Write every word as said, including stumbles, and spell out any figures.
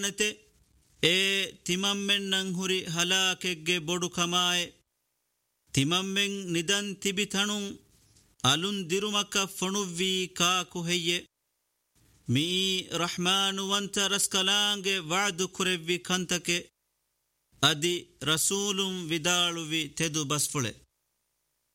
ನತೆ ಏ ತಿಮಮ್ಮೆನ್ನಂ ಹುರಿ ಹಲಾಕೆಗ್ಗೆ ಬೊಡು ಕಮಾಯೆ ತಿಮಮ್ಮೆಂ ನಿದನ್ ತಿಬಿತಣುಂ ಅಲುನ್ ದಿರುಮಕ ಫಣುವ್ವಿ cock ಹೆಯ್ಯೆ me ರಹ್ಮಾನು ವಂತ ರಸ್ಕಲಾಂಗೆ ವಾದು ಕುರೆವ್ವಿ ಕಂತಕೆ ಅದಿ ರಸೂಲುಂ ವಿದಾಳುವಿ ತೆದು ಬಸ್ಫುಳೆ.